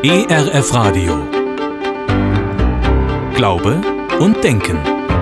ERF Radio. Glaube und Denken.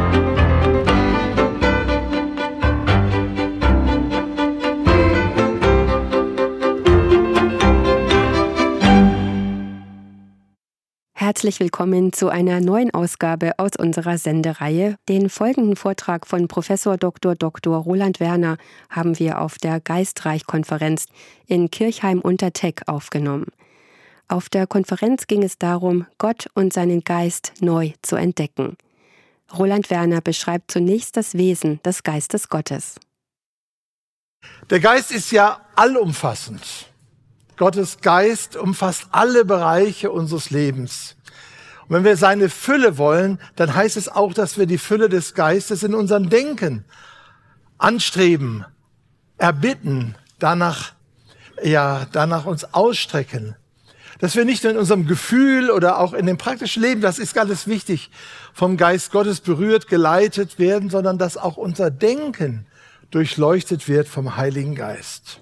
Herzlich willkommen zu einer neuen Ausgabe aus unserer Sendereihe. Den folgenden Vortrag von Prof. Dr. Roland Werner haben wir auf der Geistreich-Konferenz in Kirchheim unter Teck aufgenommen. Auf der Konferenz ging es darum, Gott und seinen Geist neu zu entdecken. Roland Werner beschreibt zunächst das Wesen des Geistes Gottes. Der Geist ist ja allumfassend. Gottes Geist umfasst alle Bereiche unseres Lebens. Und wenn wir seine Fülle wollen, dann heißt es auch, dass wir die Fülle des Geistes in unserem Denken anstreben, erbitten, danach uns ausstrecken. Dass wir nicht nur in unserem Gefühl oder auch in dem praktischen Leben, das ist alles wichtig, vom Geist Gottes berührt, geleitet werden, sondern dass auch unser Denken durchleuchtet wird vom Heiligen Geist.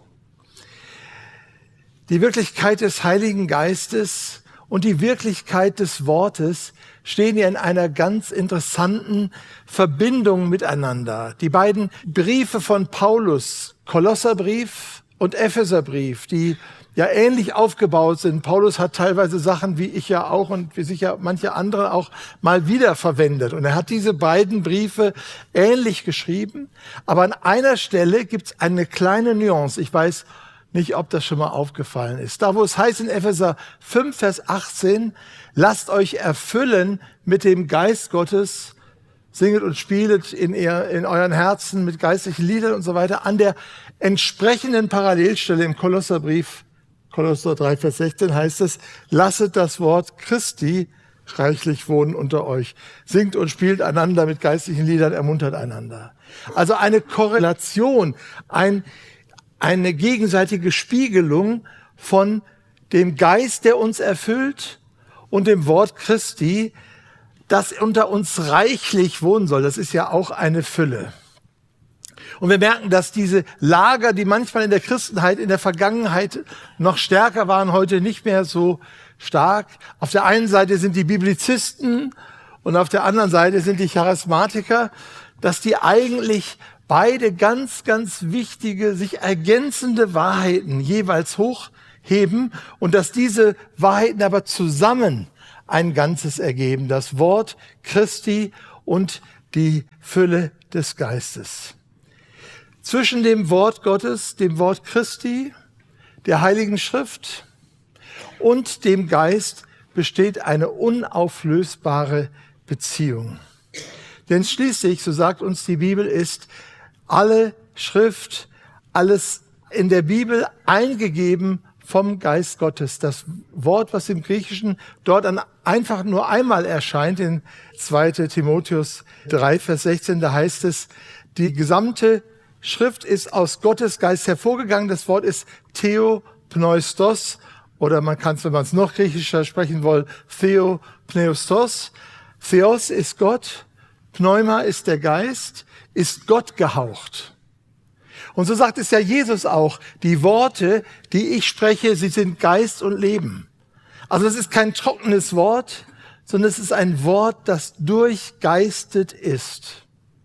Die Wirklichkeit des Heiligen Geistes und die Wirklichkeit des Wortes stehen ja in einer ganz interessanten Verbindung miteinander. Die beiden Briefe von Paulus, Kolosserbrief und Epheserbrief, die ja ähnlich aufgebaut sind. Paulus hat teilweise Sachen, wie ich ja auch und wie sicher manche andere auch, mal wieder verwendet. Und er hat diese beiden Briefe ähnlich geschrieben. Aber an einer Stelle gibt es eine kleine Nuance. Ich weiß nicht, ob das schon mal aufgefallen ist. Da, wo es heißt in Epheser 5, Vers 18, lasst euch erfüllen mit dem Geist Gottes, singet und spielet in euren Herzen mit geistlichen Liedern und so weiter. An der entsprechenden Parallelstelle im Kolosserbrief, Kolosser 3, Vers 16 heißt es, lasset das Wort Christi reichlich wohnen unter euch. Singt und spielt einander mit geistlichen Liedern, ermuntert einander. Also eine Korrelation, eine gegenseitige Spiegelung von dem Geist, der uns erfüllt, und dem Wort Christi, das unter uns reichlich wohnen soll. Das ist ja auch eine Fülle. Und wir merken, dass diese Lager, die manchmal in der Christenheit in der Vergangenheit noch stärker waren, heute nicht mehr so stark. Auf der einen Seite sind die Biblizisten und auf der anderen Seite sind die Charismatiker, dass die eigentlich beide ganz, ganz wichtige, sich ergänzende Wahrheiten jeweils hochheben und dass diese Wahrheiten aber zusammen ein Ganzes ergeben. Das Wort Christi und die Fülle des Geistes. Zwischen dem Wort Gottes, dem Wort Christi, der Heiligen Schrift und dem Geist besteht eine unauflösbare Beziehung. Denn schließlich, so sagt uns die Bibel, ist alle Schrift, alles in der Bibel eingegeben vom Geist Gottes. Das Wort, was im Griechischen dort einfach nur einmal erscheint, in 2. Timotheus 3, Vers 16, da heißt es, die gesamte Schrift ist aus Gottes Geist hervorgegangen. Das Wort ist Theopneustos, oder man kann es, wenn man es noch griechischer sprechen will, Theopneustos. Theos ist Gott, Pneuma ist der Geist, ist Gott gehaucht. Und so sagt es ja Jesus auch, die Worte, die ich spreche, sie sind Geist und Leben. Also das ist kein trockenes Wort, sondern es ist ein Wort, das durchgeistet ist.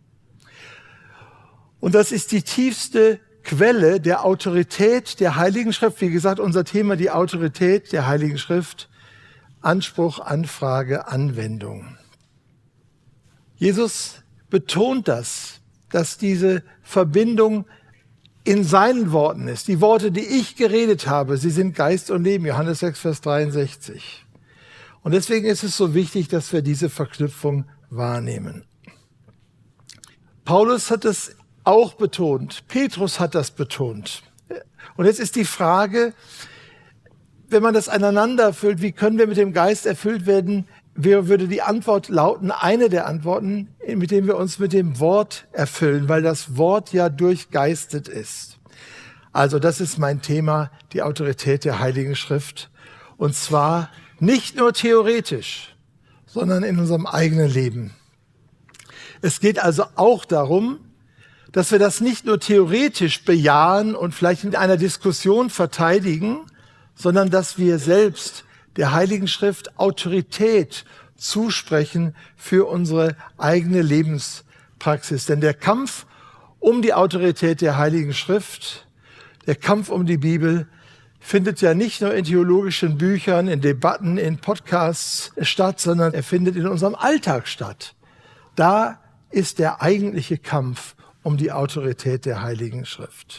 Und das ist die tiefste Quelle der Autorität der Heiligen Schrift. Wie gesagt, unser Thema, die Autorität der Heiligen Schrift. Anspruch, Anfrage, Anwendung. Jesus betont das, dass diese Verbindung in seinen Worten ist. Die Worte, die ich geredet habe, sie sind Geist und Leben. Johannes 6, Vers 63. Und deswegen ist es so wichtig, dass wir diese Verknüpfung wahrnehmen. Paulus hat es auch betont. Petrus hat das betont. Und jetzt ist die Frage, wenn man das aneinander erfüllt, wie können wir mit dem Geist erfüllt werden? Wie würde die Antwort lauten? Eine der Antworten, mit dem wir uns mit dem Wort erfüllen, weil das Wort ja durchgeistet ist. Also das ist mein Thema, die Autorität der Heiligen Schrift. Und zwar nicht nur theoretisch, sondern in unserem eigenen Leben. Es geht also auch darum, dass wir das nicht nur theoretisch bejahen und vielleicht in einer Diskussion verteidigen, sondern dass wir selbst der Heiligen Schrift Autorität zusprechen für unsere eigene Lebenspraxis. Denn der Kampf um die Autorität der Heiligen Schrift, der Kampf um die Bibel, findet ja nicht nur in theologischen Büchern, in Debatten, in Podcasts statt, sondern er findet in unserem Alltag statt. Da ist der eigentliche Kampf um die Autorität der Heiligen Schrift.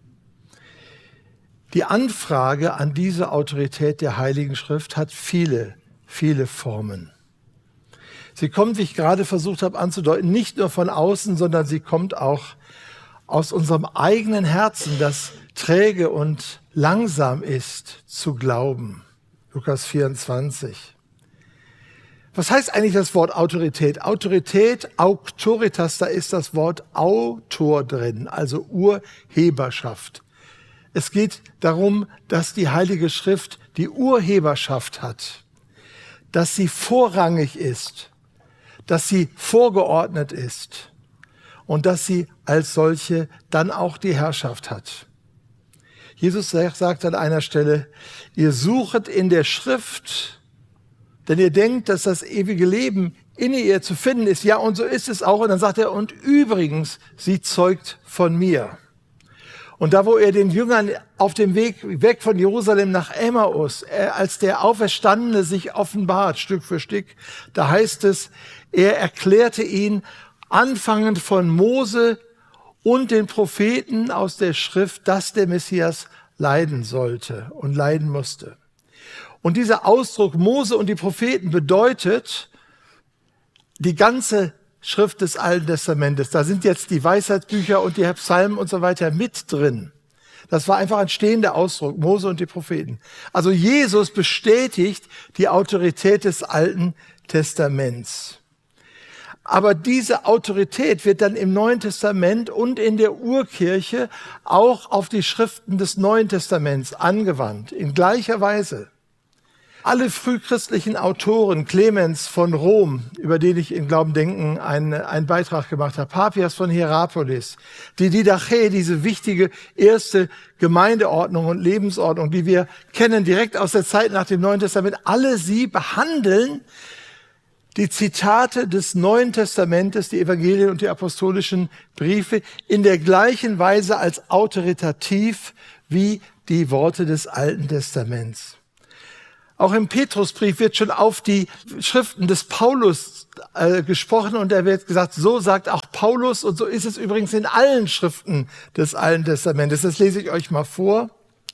Die Anfrage an diese Autorität der Heiligen Schrift hat viele, viele Formen. Sie kommt, wie ich gerade versucht habe anzudeuten, nicht nur von außen, sondern sie kommt auch aus unserem eigenen Herzen, das träge und langsam ist zu glauben. Lukas 24. Was heißt eigentlich das Wort Autorität? Autorität, Auctoritas, da ist das Wort Autor drin, also Urheberschaft. Es geht darum, dass die Heilige Schrift die Urheberschaft hat, dass sie vorrangig ist, dass sie vorgeordnet ist und dass sie als solche dann auch die Herrschaft hat. Jesus sagt an einer Stelle, ihr suchet in der Schrift, denn ihr denkt, dass das ewige Leben in ihr zu finden ist. Ja, und so ist es auch. Und dann sagt er, und übrigens, sie zeugt von mir. Und da, wo er den Jüngern auf dem Weg weg von Jerusalem nach Emmaus, als der Auferstandene sich offenbart, Stück für Stück, da heißt es, er erklärte ihn, anfangend von Mose und den Propheten aus der Schrift, dass der Messias leiden sollte und leiden musste. Und dieser Ausdruck Mose und die Propheten bedeutet die ganze Schrift des Alten Testamentes. Da sind jetzt die Weisheitsbücher und die Psalmen und so weiter mit drin. Das war einfach ein stehender Ausdruck, Mose und die Propheten. Also Jesus bestätigt die Autorität des Alten Testaments. Aber diese Autorität wird dann im Neuen Testament und in der Urkirche auch auf die Schriften des Neuen Testaments angewandt, in gleicher Weise. Alle frühchristlichen Autoren, Clemens von Rom, über den ich in Glauben denken einen Beitrag gemacht habe, Papias von Hierapolis, die Didache, diese wichtige erste Gemeindeordnung und Lebensordnung, die wir kennen direkt aus der Zeit nach dem Neuen Testament, alle sie behandeln die Zitate des Neuen Testamentes, die Evangelien und die apostolischen Briefe in der gleichen Weise als autoritativ wie die Worte des Alten Testaments. Auch im Petrusbrief wird schon auf die Schriften des Paulus gesprochen und da wird gesagt, so sagt auch Paulus und so ist es übrigens in allen Schriften des Alten Testamentes. Das lese ich euch mal vor.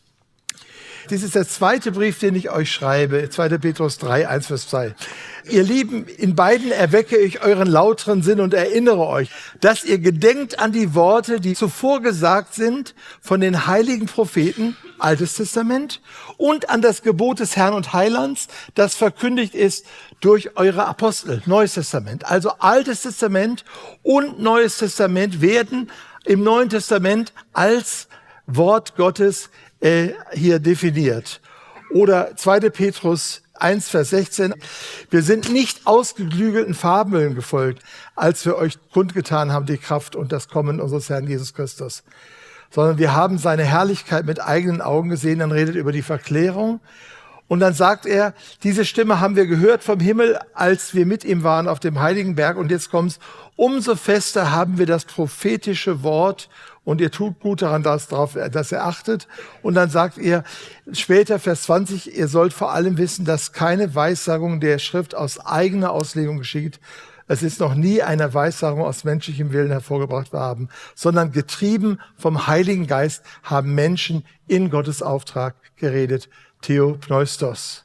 Dies ist der zweite Brief, den ich euch schreibe, 2. Petrus 3, 1 bis 2. Ihr Lieben, in beiden erwecke ich euren lauteren Sinn und erinnere euch, dass ihr gedenkt an die Worte, die zuvor gesagt sind von den heiligen Propheten, Altes Testament, und an das Gebot des Herrn und Heilands, das verkündigt ist durch eure Apostel, Neues Testament. Also Altes Testament und Neues Testament werden im Neuen Testament als Wort Gottes hier definiert. Oder 2. Petrus 1, Vers 16. Wir sind nicht ausgeklügelten Fabeln gefolgt, als wir euch kundgetan haben, die Kraft und das Kommen unseres Herrn Jesus Christus. Sondern wir haben seine Herrlichkeit mit eigenen Augen gesehen. Dann redet über die Verklärung. Und dann sagt er, diese Stimme haben wir gehört vom Himmel, als wir mit ihm waren auf dem heiligen Berg. Und jetzt kommt's. Umso fester haben wir das prophetische Wort und ihr tut gut daran, dass ihr achtet. Und dann sagt er später, Vers 20, ihr sollt vor allem wissen, dass keine Weissagung der Schrift aus eigener Auslegung geschieht. Es ist noch nie eine Weissagung aus menschlichem Willen hervorgebracht worden, sondern getrieben vom Heiligen Geist haben Menschen in Gottes Auftrag geredet. Theopneustos.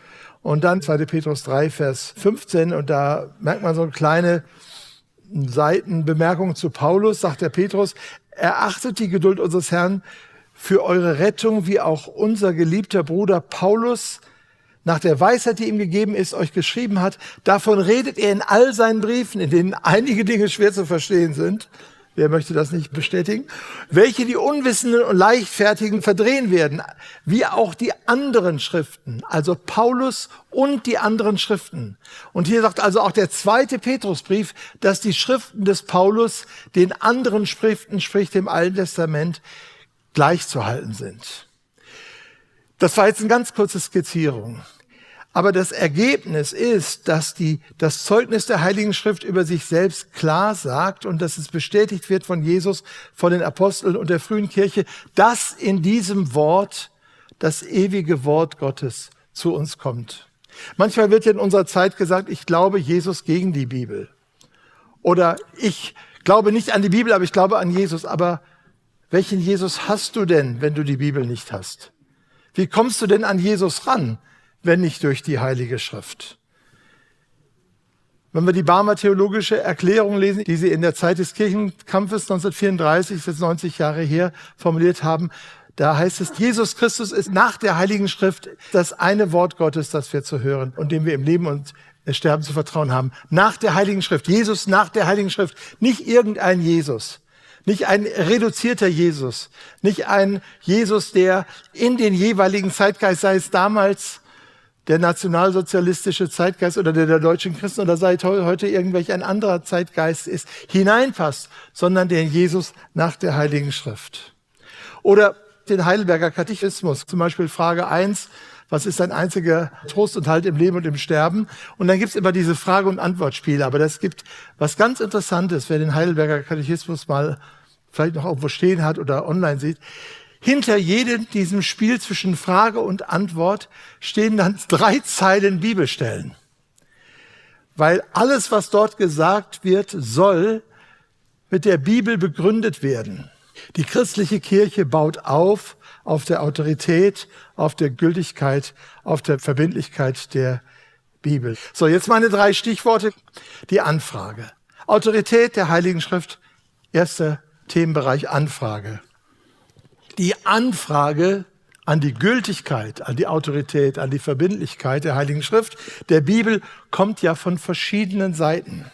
Und dann 2. Petrus 3, Vers 15, und da merkt man so eine kleine Seitenbemerkung zu Paulus, sagt der Petrus, erachtet die Geduld unseres Herrn für eure Rettung, wie auch unser geliebter Bruder Paulus nach der Weisheit, die ihm gegeben ist, euch geschrieben hat. Davon redet er in all seinen Briefen, in denen einige Dinge schwer zu verstehen sind. Wer möchte das nicht bestätigen? Welche die Unwissenden und Leichtfertigen verdrehen werden, wie auch die anderen Schriften, also Paulus und die anderen Schriften. Und hier sagt also auch der 2. Petrusbrief, dass die Schriften des Paulus den anderen Schriften, sprich dem Alten Testament, gleichzuhalten sind. Das war jetzt eine ganz kurze Skizzierung. Aber das Ergebnis ist, dass das Zeugnis der Heiligen Schrift über sich selbst klar sagt und dass es bestätigt wird von Jesus, von den Aposteln und der frühen Kirche, dass in diesem Wort das ewige Wort Gottes zu uns kommt. Manchmal wird ja in unserer Zeit gesagt, ich glaube Jesus gegen die Bibel. Oder ich glaube nicht an die Bibel, aber ich glaube an Jesus. Aber welchen Jesus hast du denn, wenn du die Bibel nicht hast? Wie kommst du denn an Jesus ran, wenn nicht durch die Heilige Schrift? Wenn wir die Barmer theologische Erklärung lesen, die sie in der Zeit des Kirchenkampfes 1934, das ist 90 Jahre her, formuliert haben, da heißt es, Jesus Christus ist nach der Heiligen Schrift das eine Wort Gottes, das wir zu hören und dem wir im Leben und Sterben zu vertrauen haben. Nach der Heiligen Schrift. Jesus nach der Heiligen Schrift. Nicht irgendein Jesus. Nicht ein reduzierter Jesus. Nicht ein Jesus, der in den jeweiligen Zeitgeist, sei es damals der nationalsozialistische Zeitgeist oder der deutschen Christen oder sei heute irgendwelch ein anderer Zeitgeist ist, hineinpasst, sondern der Jesus nach der Heiligen Schrift. Oder den Heidelberger Katechismus, zum Beispiel Frage 1, was ist dein einziger Trost und Halt im Leben und im Sterben? Und dann gibt's immer diese Frage- und Antwortspiele. Aber das gibt was ganz Interessantes, wer den Heidelberger Katechismus mal vielleicht noch irgendwo stehen hat oder online sieht. Hinter jedem diesem Spiel zwischen Frage und Antwort stehen dann 3 Zeilen Bibelstellen. Weil alles, was dort gesagt wird, soll mit der Bibel begründet werden. Die christliche Kirche baut auf der Autorität, auf der Gültigkeit, auf der Verbindlichkeit der Bibel. So, jetzt meine 3 Stichworte. Die Anfrage. Autorität der Heiligen Schrift. Erster Themenbereich Anfrage. Die Anfrage an die Gültigkeit, an die Autorität, an die Verbindlichkeit der Heiligen Schrift, der Bibel, kommt ja von verschiedenen Seiten.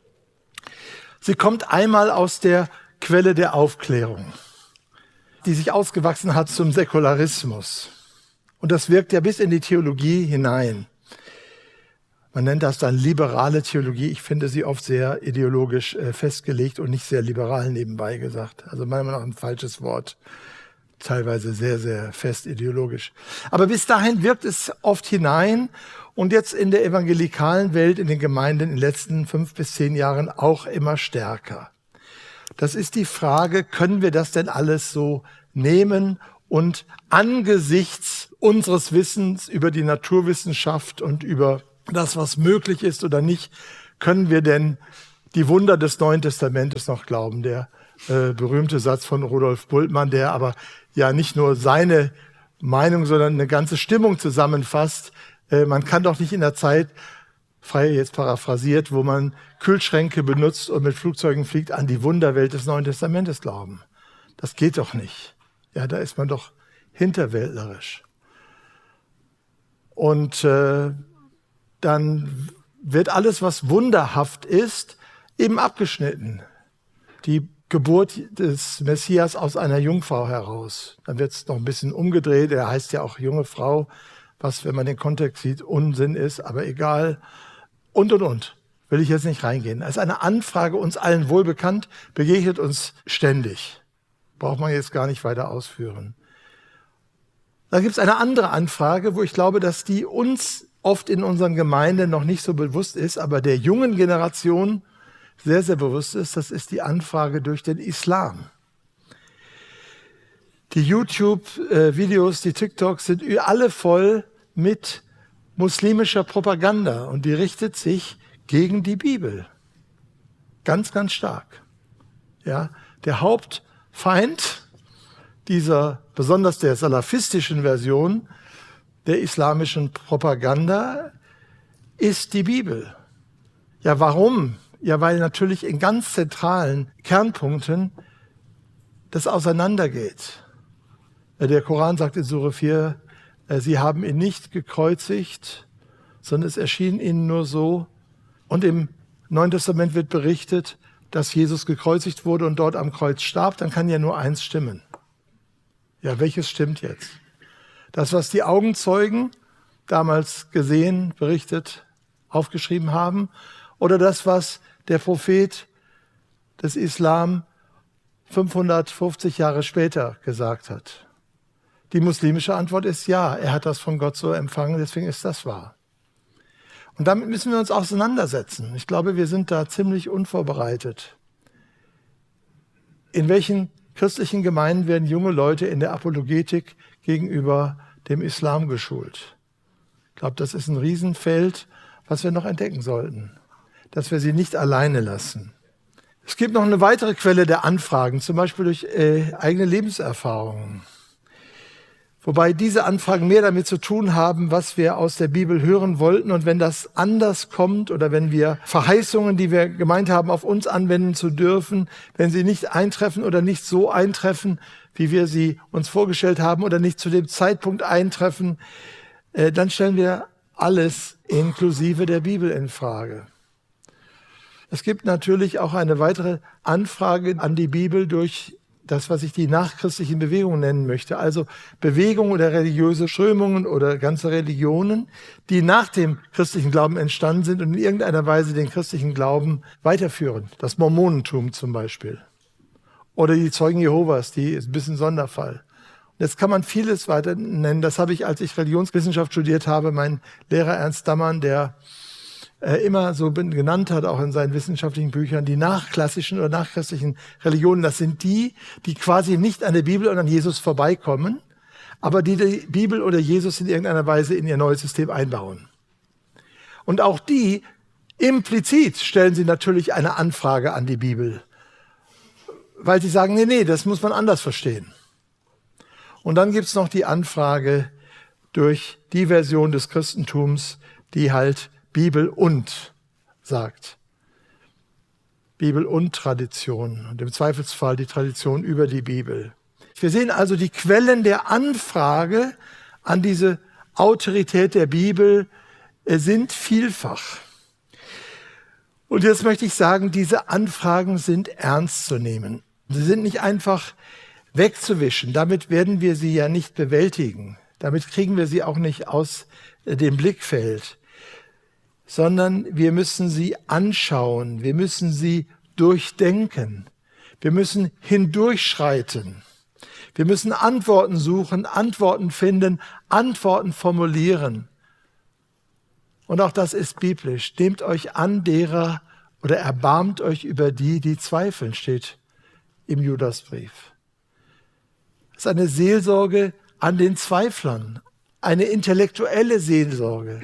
Sie kommt einmal aus der Quelle der Aufklärung, die sich ausgewachsen hat zum Säkularismus. Und das wirkt ja bis in die Theologie hinein. Man nennt das dann liberale Theologie. Ich finde sie oft sehr ideologisch festgelegt und nicht sehr liberal nebenbei gesagt. Also meiner Meinung nach ein falsches Wort. Teilweise sehr, sehr fest ideologisch. Aber bis dahin wirkt es oft hinein und jetzt in der evangelikalen Welt, in den Gemeinden in den letzten 5 bis 10 Jahren auch immer stärker. Das ist die Frage, können wir das denn alles so nehmen und angesichts unseres Wissens über die Naturwissenschaft und über das, was möglich ist oder nicht, können wir denn die Wunder des Neuen Testamentes noch glauben? Der berühmte Satz von Rudolf Bultmann, der aber ja nicht nur seine Meinung, sondern eine ganze Stimmung zusammenfasst. Man kann doch nicht in der Zeit, frei jetzt paraphrasiert, wo man Kühlschränke benutzt und mit Flugzeugen fliegt, an die Wunderwelt des Neuen Testamentes glauben. Das geht doch nicht. Ja, da ist man doch hinterwäldlerisch. Und dann wird alles, was wunderhaft ist, eben abgeschnitten. Die Geburt des Messias aus einer Jungfrau heraus. Dann wird es noch ein bisschen umgedreht. Er heißt ja auch junge Frau, was, wenn man den Kontext sieht, Unsinn ist, aber egal. Und. Will ich jetzt nicht reingehen. Das ist eine Anfrage, uns allen wohlbekannt, begegnet uns ständig. Braucht man jetzt gar nicht weiter ausführen. Dann gibt es eine andere Anfrage, wo ich glaube, dass die uns oft in unseren Gemeinden noch nicht so bewusst ist, aber der jungen Generation sehr, sehr bewusst ist. Das ist die Anfrage durch den Islam. Die YouTube-Videos, die TikToks sind alle voll mit muslimischer Propaganda und die richtet sich gegen die Bibel. Ganz, ganz stark. Ja, der Hauptfeind dieser, besonders der salafistischen Version der islamischen Propaganda ist die Bibel. Ja, warum? Ja, weil natürlich in ganz zentralen Kernpunkten das auseinandergeht. Der Koran sagt in Sure 4, sie haben ihn nicht gekreuzigt, sondern es erschien ihnen nur so. Und im Neuen Testament wird berichtet, dass Jesus gekreuzigt wurde und dort am Kreuz starb. Dann kann ja nur eins stimmen. Ja, welches stimmt jetzt? Das, was die Augenzeugen damals gesehen, berichtet, aufgeschrieben haben, oder das, was der Prophet des Islam 550 Jahre später gesagt hat? Die muslimische Antwort ist ja, er hat das von Gott so empfangen, deswegen ist das wahr. Und damit müssen wir uns auseinandersetzen. Ich glaube, wir sind da ziemlich unvorbereitet. In welchen christlichen Gemeinden werden junge Leute in der Apologetik gegenüber dem Islam geschult? Ich glaube, das ist ein Riesenfeld, was wir noch entdecken sollten, dass wir sie nicht alleine lassen. Es gibt noch eine weitere Quelle der Anfragen, zum Beispiel durch eigene Lebenserfahrungen. Wobei diese Anfragen mehr damit zu tun haben, was wir aus der Bibel hören wollten. Und wenn das anders kommt oder wenn wir Verheißungen, die wir gemeint haben, auf uns anwenden zu dürfen, wenn sie nicht eintreffen oder nicht so eintreffen, wie wir sie uns vorgestellt haben oder nicht zu dem Zeitpunkt eintreffen, dann stellen wir alles inklusive der Bibel in Frage. Es gibt natürlich auch eine weitere Anfrage an die Bibel durch das, was ich die nachchristlichen Bewegungen nennen möchte. Also Bewegungen oder religiöse Strömungen oder ganze Religionen, die nach dem christlichen Glauben entstanden sind und in irgendeiner Weise den christlichen Glauben weiterführen. Das Mormonentum zum Beispiel. Oder die Zeugen Jehovas, die ist ein bisschen Sonderfall. Jetzt kann man vieles weiter nennen. Das habe ich, als ich Religionswissenschaft studiert habe, mein Lehrer Ernst Dammann, der immer so genannt hat, auch in seinen wissenschaftlichen Büchern, die nachklassischen oder nachchristlichen Religionen, das sind die quasi nicht an der Bibel und an Jesus vorbeikommen, aber die Bibel oder Jesus in irgendeiner Weise in ihr neues System einbauen. Und auch die, implizit stellen sie natürlich eine Anfrage an die Bibel, weil sie sagen, nee, das muss man anders verstehen. Und dann gibt es noch die Anfrage durch die Version des Christentums, die halt Bibel und sagt. Bibel und Tradition. Und im Zweifelsfall die Tradition über die Bibel. Wir sehen also, die Quellen der Anfrage an diese Autorität der Bibel sind vielfach. Und jetzt möchte ich sagen, diese Anfragen sind ernst zu nehmen. Sie sind nicht einfach wegzuwischen. Damit werden wir sie ja nicht bewältigen. Damit kriegen wir sie auch nicht aus dem Blickfeld. Sondern wir müssen sie anschauen, wir müssen sie durchdenken, wir müssen hindurchschreiten, wir müssen Antworten suchen, Antworten finden, Antworten formulieren. Und auch das ist biblisch. Nehmt euch an derer oder erbarmt euch über die, die zweifeln, steht im Judasbrief. Das ist eine Seelsorge an den Zweiflern, eine intellektuelle Seelsorge.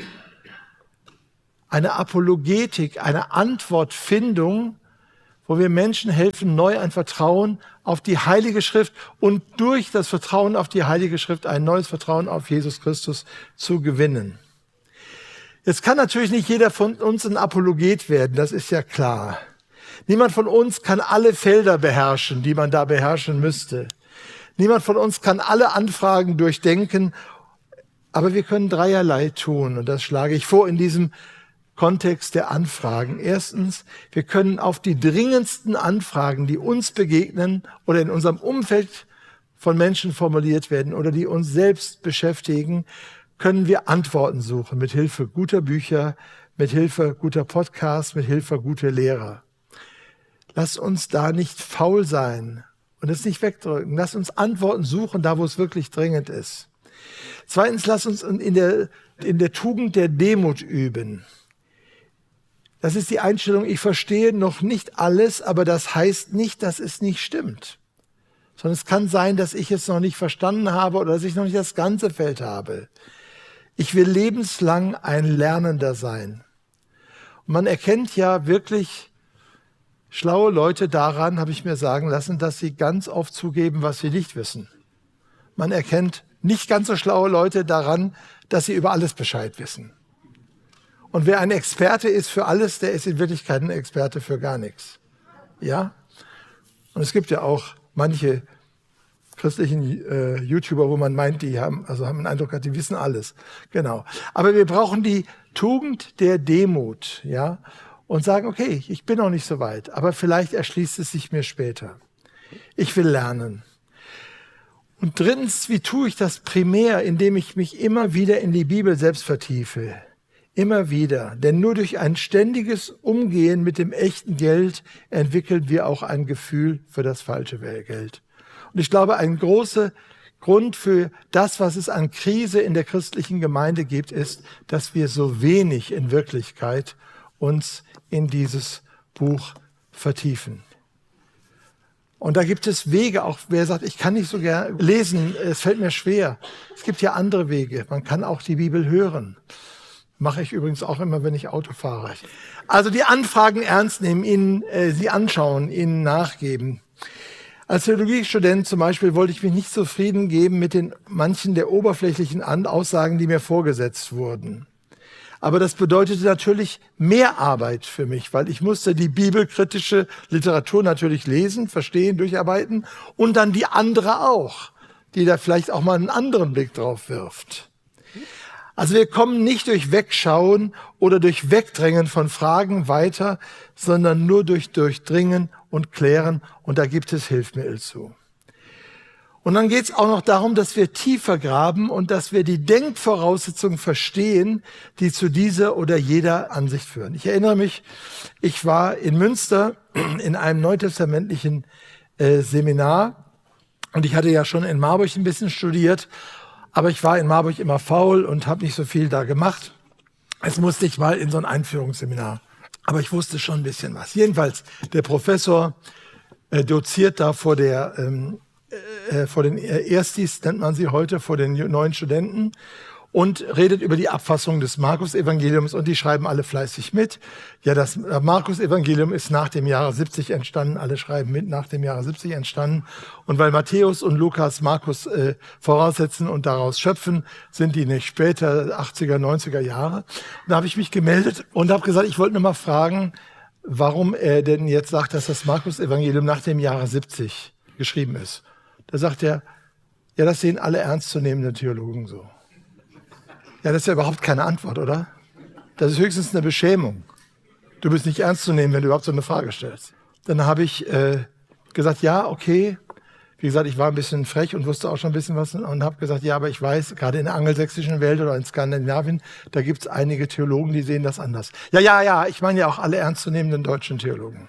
Eine Apologetik, eine Antwortfindung, wo wir Menschen helfen, neu ein Vertrauen auf die Heilige Schrift und durch das Vertrauen auf die Heilige Schrift ein neues Vertrauen auf Jesus Christus zu gewinnen. Jetzt kann natürlich nicht jeder von uns ein Apologet werden, das ist ja klar. Niemand von uns kann alle Felder beherrschen, die man da beherrschen müsste. Niemand von uns kann alle Anfragen durchdenken, aber wir können dreierlei tun und das schlage ich vor in diesem Kontext der Anfragen. Erstens, wir können auf die dringendsten Anfragen, die uns begegnen oder in unserem Umfeld von Menschen formuliert werden oder die uns selbst beschäftigen, können wir Antworten suchen mit Hilfe guter Bücher, mit Hilfe guter Podcasts, mit Hilfe guter Lehrer. Lasst uns da nicht faul sein und es nicht wegdrücken. Lasst uns Antworten suchen, da wo es wirklich dringend ist. Zweitens, lasst uns in der Tugend der Demut üben. Das ist die Einstellung, ich verstehe noch nicht alles, aber das heißt nicht, dass es nicht stimmt. Sondern es kann sein, dass ich es noch nicht verstanden habe oder dass ich noch nicht das ganze Feld habe. Ich will lebenslang ein Lernender sein. Und man erkennt ja wirklich schlaue Leute daran, habe ich mir sagen lassen, dass sie ganz oft zugeben, was sie nicht wissen. Man erkennt nicht ganz so schlaue Leute daran, dass sie über alles Bescheid wissen. Und wer ein Experte ist für alles, der ist in Wirklichkeit ein Experte für gar nichts. Ja? Und es gibt ja auch manche christlichen YouTuber, wo man meint, die haben den Eindruck, die wissen alles. Genau. Aber wir brauchen die Tugend der Demut, ja? Und sagen, okay, ich bin noch nicht so weit, aber vielleicht erschließt es sich mir später. Ich will lernen. Und drittens, wie tue ich das primär, indem ich mich immer wieder in die Bibel selbst vertiefe? Immer wieder, denn nur durch ein ständiges Umgehen mit dem echten Geld entwickeln wir auch ein Gefühl für das falsche Geld. Und ich glaube, eine große Grund für das, was es an Krise in der christlichen Gemeinde gibt, ist, dass wir so wenig in Wirklichkeit uns in dieses Buch vertiefen. Und da gibt es Wege, auch wer sagt, ich kann nicht so gerne lesen, es fällt mir schwer. Es gibt ja andere Wege. Man kann auch die Bibel hören. Mache ich übrigens auch immer, wenn ich Auto fahre. Also die Anfragen ernst nehmen, sie anschauen, ihnen nachgeben. Als Theologiestudent zum Beispiel wollte ich mich nicht zufrieden geben mit den manchen der oberflächlichen Aussagen, die mir vorgesetzt wurden. Aber das bedeutete natürlich mehr Arbeit für mich, weil ich musste die bibelkritische Literatur natürlich lesen, verstehen, durcharbeiten und dann die andere auch, die da vielleicht auch mal einen anderen Blick drauf wirft. Also wir kommen nicht durch Wegschauen oder durch Wegdrängen von Fragen weiter, sondern nur durch Durchdringen und Klären, und da gibt es Hilfsmittel zu. Und dann geht es auch noch darum, dass wir tiefer graben und dass wir die Denkvoraussetzungen verstehen, die zu dieser oder jeder Ansicht führen. Ich erinnere mich, ich war in Münster in einem neutestamentlichen Seminar und ich hatte ja schon in Marburg ein bisschen studiert, aber ich war in Marburg immer faul und habe nicht so viel da gemacht. Jetzt musste ich mal in so ein Einführungsseminar, aber ich wusste schon ein bisschen was. Jedenfalls, der Professor doziert da vor den Erstis, nennt man sie heute, vor den neuen Studenten und redet über die Abfassung des Markus-Evangeliums und die schreiben alle fleißig mit. Ja, das Markus-Evangelium ist nach dem Jahre 70 entstanden, alle schreiben mit, nach dem Jahre 70 entstanden. Und weil Matthäus und Lukas Markus voraussetzen und daraus schöpfen, sind die nicht später, 80er, 90er Jahre. Und da habe ich mich gemeldet und habe gesagt, ich wollte nur mal fragen, warum er denn jetzt sagt, dass das Markus-Evangelium nach dem Jahre 70 geschrieben ist. Da sagt er, ja, das sehen alle ernstzunehmenden Theologen so. Ja, das ist ja überhaupt keine Antwort, oder? Das ist höchstens eine Beschämung. Du bist nicht ernst zu nehmen, wenn du überhaupt so eine Frage stellst. Dann habe ich gesagt, ja, okay. Wie gesagt, ich war ein bisschen frech und wusste auch schon ein bisschen was und habe gesagt, ja, aber ich weiß, gerade in der angelsächsischen Welt oder in Skandinavien, da gibt es einige Theologen, die sehen das anders. Ja, ich meine ja auch alle ernstzunehmenden deutschen Theologen.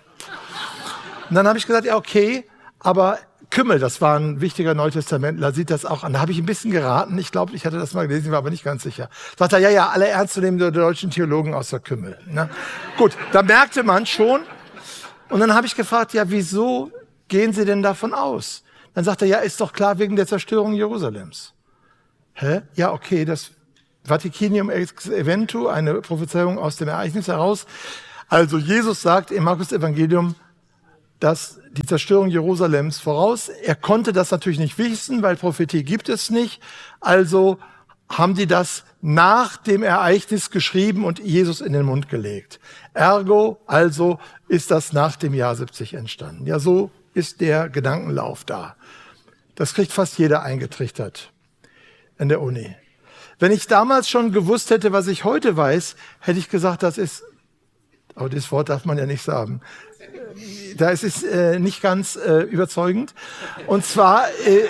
Und dann habe ich gesagt, ja, okay, aber Kümmel, das war ein wichtiger Neutestamentler, sieht das auch an. Da habe ich ein bisschen geraten. Ich glaube, ich hatte das mal gelesen, war aber nicht ganz sicher. Sagt er, ja, alle ernstzunehmenden deutschen Theologen außer Kümmel. Ne? Gut, da merkte man schon. Und dann habe ich gefragt, ja, wieso gehen Sie denn davon aus? Dann sagt er, ja, ist doch klar, wegen der Zerstörung Jerusalems. Hä? Ja, okay, das Vaticinium ex eventu, eine Prophezeiung aus dem Ereignis heraus. Also Jesus sagt im Markus-Evangelium, dass die Zerstörung Jerusalems voraus. Er konnte das natürlich nicht wissen, weil Prophetie gibt es nicht. Also haben die das nach dem Ereignis geschrieben und Jesus in den Mund gelegt. Ergo, also ist das nach dem Jahr 70 entstanden. Ja, so ist der Gedankenlauf da. Das kriegt fast jeder eingetrichtert in der Uni. Wenn ich damals schon gewusst hätte, was ich heute weiß, hätte ich gesagt, das ist, aber das Wort darf man ja nicht sagen, da ist es nicht ganz überzeugend. Und zwar,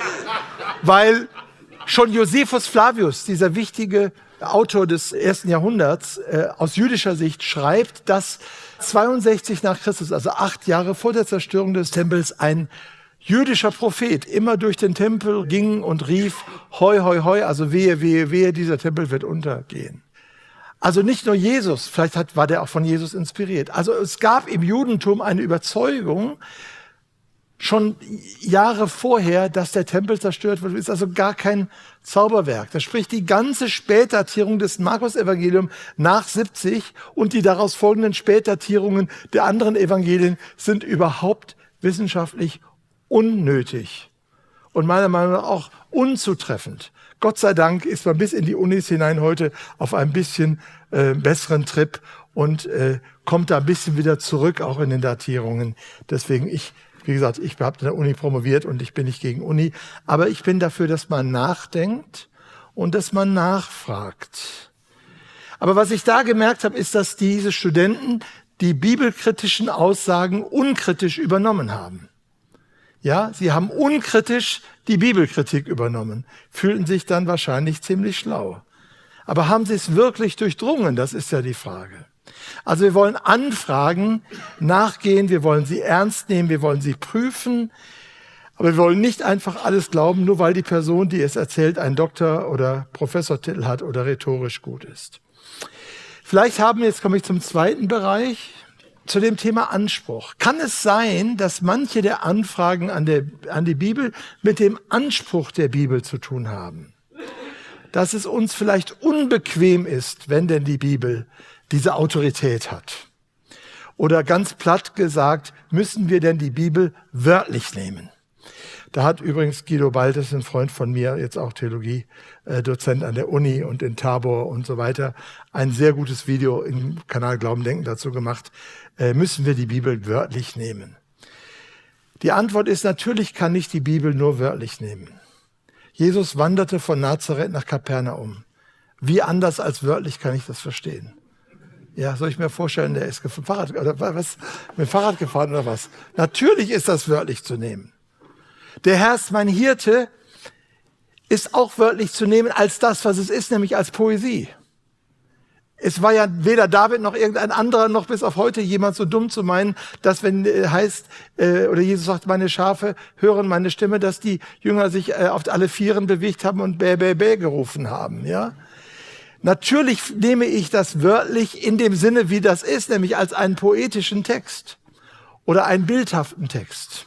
weil schon Josephus Flavius, dieser wichtige Autor des 1. Jahrhunderts, aus jüdischer Sicht schreibt, dass 62 nach Christus, also 8 Jahre vor der Zerstörung des Tempels, ein jüdischer Prophet immer durch den Tempel ging und rief, hoi, hoi, hoi, also wehe, wehe, wehe, dieser Tempel wird untergehen. Also nicht nur Jesus, vielleicht war der auch von Jesus inspiriert. Also es gab im Judentum eine Überzeugung, schon Jahre vorher, dass der Tempel zerstört wird. Das ist also gar kein Zauberwerk. Das spricht die ganze Spätdatierung des Markus-Evangeliums nach 70 und die daraus folgenden Spätdatierungen der anderen Evangelien sind überhaupt wissenschaftlich unnötig und meiner Meinung nach auch unzutreffend. Gott sei Dank ist man bis in die Unis hinein heute auf ein bisschen besseren Trip und kommt da ein bisschen wieder zurück, auch in den Datierungen. Deswegen wie gesagt, ich habe in der Uni promoviert und ich bin nicht gegen Uni, aber ich bin dafür, dass man nachdenkt und dass man nachfragt. Aber was ich da gemerkt habe, ist, dass diese Studenten die bibelkritischen Aussagen unkritisch übernommen haben. Ja, sie haben unkritisch die Bibelkritik übernommen, fühlten sich dann wahrscheinlich ziemlich schlau. Aber haben sie es wirklich durchdrungen? Das ist ja die Frage. Also wir wollen Anfragen nachgehen, wir wollen sie ernst nehmen, wir wollen sie prüfen. Aber wir wollen nicht einfach alles glauben, nur weil die Person, die es erzählt, einen Doktor- oder Professortitel hat oder rhetorisch gut ist. Vielleicht jetzt komme ich zum zweiten Bereich, zu dem Thema Anspruch. Kann es sein, dass manche der Anfragen an die Bibel mit dem Anspruch der Bibel zu tun haben? Dass es uns vielleicht unbequem ist, wenn denn die Bibel diese Autorität hat? Oder ganz platt gesagt, müssen wir denn die Bibel wörtlich nehmen? Da hat übrigens Guido Baltes, ein Freund von mir, jetzt auch Theologie-Dozent an der Uni und in Tabor und so weiter, ein sehr gutes Video im Kanal Glauben Denken dazu gemacht. Müssen wir die Bibel wörtlich nehmen? Die Antwort ist, natürlich kann ich die Bibel nur wörtlich nehmen. Jesus wanderte von Nazareth nach Kapernaum. Wie anders als wörtlich kann ich das verstehen? Ja, soll ich mir vorstellen, der ist mit dem Fahrrad gefahren oder was? Natürlich ist das wörtlich zu nehmen. Der Herr ist mein Hirte ist auch wörtlich zu nehmen als das, was es ist, nämlich als Poesie. Es war ja weder David noch irgendein anderer, noch bis auf heute jemand so dumm zu meinen, dass wenn heißt, oder Jesus sagt, meine Schafe hören meine Stimme, dass die Jünger sich auf alle Vieren bewegt haben und bäh, bäh, bäh gerufen haben, ja. Natürlich nehme ich das wörtlich in dem Sinne, wie das ist, nämlich als einen poetischen Text oder einen bildhaften Text.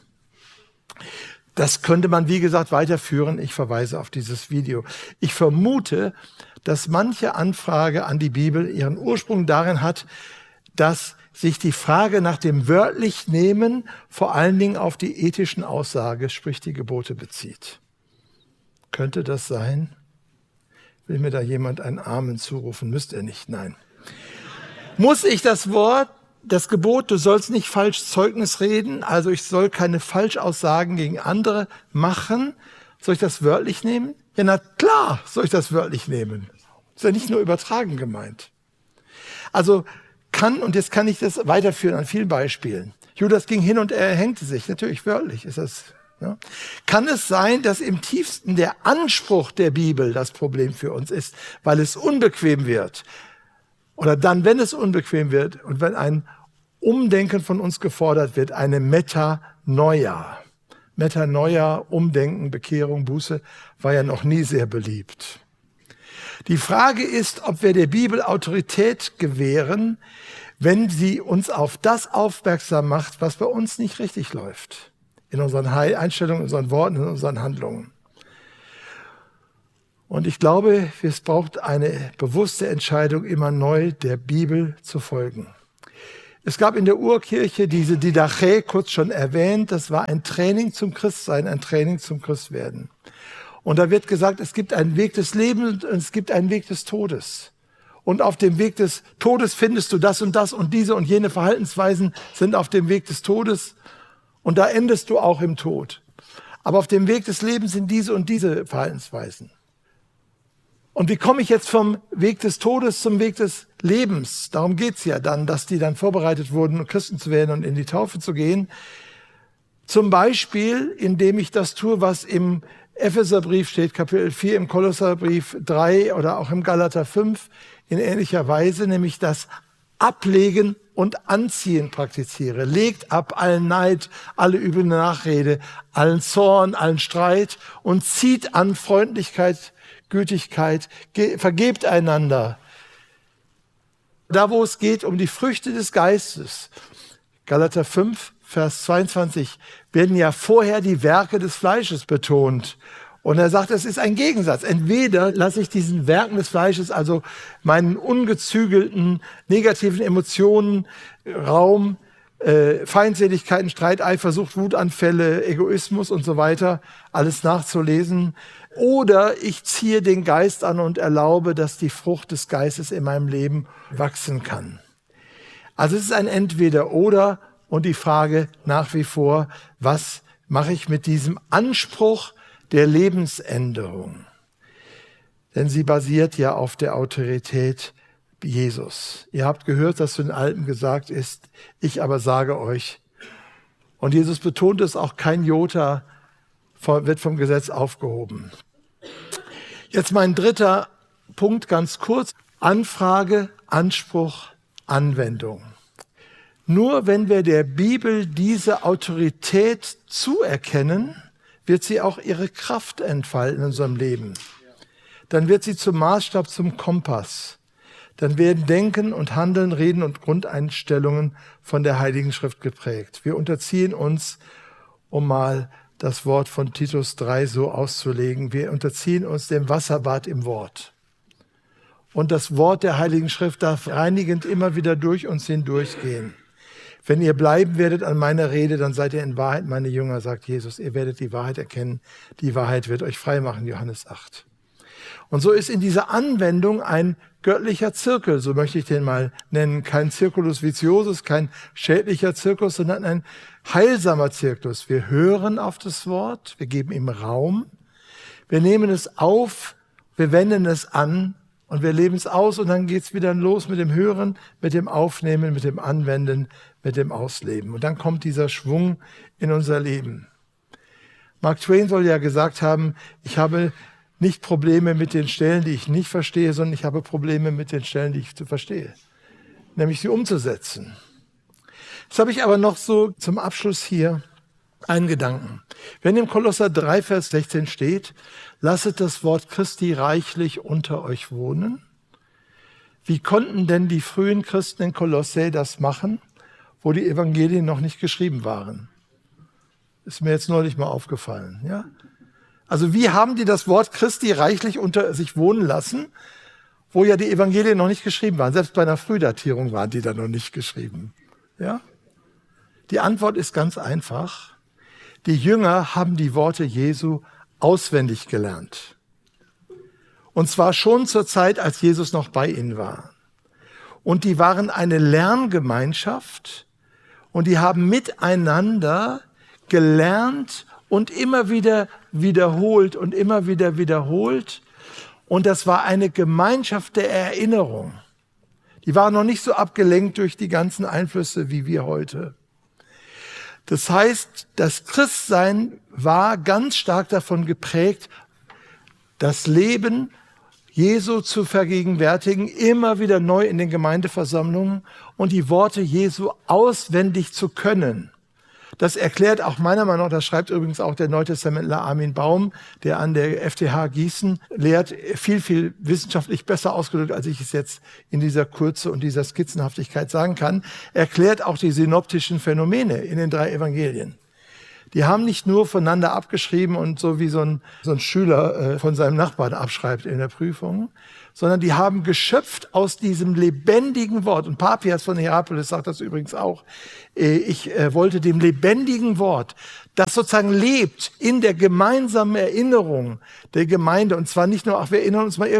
Das könnte man, wie gesagt, weiterführen. Ich verweise auf dieses Video. Ich vermute, dass manche Anfrage an die Bibel ihren Ursprung darin hat, dass sich die Frage nach dem wörtlich Nehmen vor allen Dingen auf die ethischen Aussage, sprich die Gebote, bezieht. Könnte das sein? Will mir da jemand einen Amen zurufen? Müsste er nicht? Nein. Muss ich das Gebot, du sollst nicht falsch Zeugnis reden, also ich soll keine Falschaussagen gegen andere machen, soll ich das wörtlich nehmen? Ja, na klar soll ich das wörtlich nehmen. Ist ja nicht nur übertragen gemeint. Also und jetzt kann ich das weiterführen an vielen Beispielen. Judas ging hin und er hängte sich, natürlich wörtlich ist das. Ja. Kann es sein, dass im tiefsten der Anspruch der Bibel das Problem für uns ist, weil es unbequem wird? Oder dann, wenn es unbequem wird und wenn ein Umdenken von uns gefordert wird, eine Metanoia. Metanoia, Umdenken, Bekehrung, Buße, war ja noch nie sehr beliebt. Die Frage ist, ob wir der Bibel Autorität gewähren, wenn sie uns auf das aufmerksam macht, was bei uns nicht richtig läuft. In unseren Einstellungen, in unseren Worten, in unseren Handlungen. Und ich glaube, es braucht eine bewusste Entscheidung, immer neu der Bibel zu folgen. Es gab in der Urkirche diese Didache, kurz schon erwähnt, das war ein Training zum Christsein, ein Training zum Christwerden. Und da wird gesagt, es gibt einen Weg des Lebens und es gibt einen Weg des Todes. Und auf dem Weg des Todes findest du das und diese und jene Verhaltensweisen sind auf dem Weg des Todes. Und da endest du auch im Tod. Aber auf dem Weg des Lebens sind diese und diese Verhaltensweisen. Und wie komme ich jetzt vom Weg des Todes zum Weg des Lebens? Darum geht's ja dann, dass die dann vorbereitet wurden, Christen zu werden und in die Taufe zu gehen. Zum Beispiel, indem ich das tue, was im Epheserbrief steht, Kapitel 4, im Kolosserbrief 3 oder auch im Galater 5 in ähnlicher Weise, nämlich das Ablegen und Anziehen praktiziere. Legt ab allen Neid, alle üble Nachrede, allen Zorn, allen Streit und zieht an Freundlichkeit, Gütigkeit, vergebt einander. Da, wo es geht um die Früchte des Geistes, Galater 5, Vers 22, werden ja vorher die Werke des Fleisches betont. Und er sagt, es ist ein Gegensatz. Entweder lasse ich diesen Werken des Fleisches, also meinen ungezügelten, negativen Emotionen, Raum, Feindseligkeiten, Streit, Eifersucht, Wutanfälle, Egoismus und so weiter, alles nachzulesen. Oder ich ziehe den Geist an und erlaube, dass die Frucht des Geistes in meinem Leben wachsen kann. Also es ist ein Entweder-Oder und die Frage nach wie vor, was mache ich mit diesem Anspruch der Lebensänderung? Denn sie basiert ja auf der Autorität Jesus. Ihr habt gehört, dass zu den Alten gesagt ist, ich aber sage euch. Und Jesus betont es auch, kein Jota wird vom Gesetz aufgehoben. Jetzt mein dritter Punkt, ganz kurz. Anfrage, Anspruch, Anwendung. Nur wenn wir der Bibel diese Autorität zuerkennen, wird sie auch ihre Kraft entfalten in unserem Leben. Dann wird sie zum Maßstab, zum Kompass. Dann werden Denken und Handeln, Reden und Grundeinstellungen von der Heiligen Schrift geprägt. Wir unterziehen uns, um mal das Wort von Titus 3 so auszulegen, wir unterziehen uns dem Wasserbad im Wort. Und das Wort der Heiligen Schrift darf reinigend immer wieder durch uns hindurchgehen. Wenn ihr bleiben werdet an meiner Rede, dann seid ihr in Wahrheit meine Jünger, sagt Jesus. Ihr werdet die Wahrheit erkennen. Die Wahrheit wird euch frei machen, Johannes 8. Und so ist in dieser Anwendung ein göttlicher Zirkel, so möchte ich den mal nennen. Kein Circulus viciosus, kein schädlicher Zirkus, sondern ein heilsamer Zirkus. Wir hören auf das Wort, wir geben ihm Raum, wir nehmen es auf, wir wenden es an und wir leben es aus und dann geht's wieder los mit dem Hören, mit dem Aufnehmen, mit dem Anwenden, mit dem Ausleben. Und dann kommt dieser Schwung in unser Leben. Mark Twain soll ja gesagt haben, ich habe nicht Probleme mit den Stellen, die ich nicht verstehe, sondern ich habe Probleme mit den Stellen, die ich verstehe. Nämlich sie umzusetzen. Jetzt habe ich aber noch so zum Abschluss hier einen Gedanken. Wenn im Kolosser 3, Vers 16 steht, lasset das Wort Christi reichlich unter euch wohnen. Wie konnten denn die frühen Christen in Kolossä das machen, wo die Evangelien noch nicht geschrieben waren? Ist mir jetzt neulich mal aufgefallen, ja? Also wie haben die das Wort Christi reichlich unter sich wohnen lassen, wo ja die Evangelien noch nicht geschrieben waren? Selbst bei einer Frühdatierung waren die da noch nicht geschrieben. Ja? Die Antwort ist ganz einfach. Die Jünger haben die Worte Jesu auswendig gelernt. Und zwar schon zur Zeit, als Jesus noch bei ihnen war. Und die waren eine Lerngemeinschaft und die haben miteinander gelernt und immer wieder wiederholt und immer wieder wiederholt. Und das war eine Gemeinschaft der Erinnerung. Die waren noch nicht so abgelenkt durch die ganzen Einflüsse wie wir heute. Das heißt, das Christsein war ganz stark davon geprägt, das Leben Jesu zu vergegenwärtigen, immer wieder neu in den Gemeindeversammlungen und die Worte Jesu auswendig zu können. Das erklärt auch meiner Meinung nach, das schreibt übrigens auch der Neutestamentler Armin Baum, der an der FTH Gießen lehrt, viel, viel wissenschaftlich besser ausgedrückt, als ich es jetzt in dieser Kürze und dieser Skizzenhaftigkeit sagen kann, erklärt auch die synoptischen Phänomene in den 3 Evangelien. Die haben nicht nur voneinander abgeschrieben und so wie so ein Schüler von seinem Nachbarn abschreibt in der Prüfung, sondern die haben geschöpft aus diesem lebendigen Wort. Und Papias von Hierapolis sagt das übrigens auch. Ich wollte dem lebendigen Wort, das sozusagen lebt in der gemeinsamen Erinnerung der Gemeinde. Und zwar nicht nur, ach, wir erinnern uns mal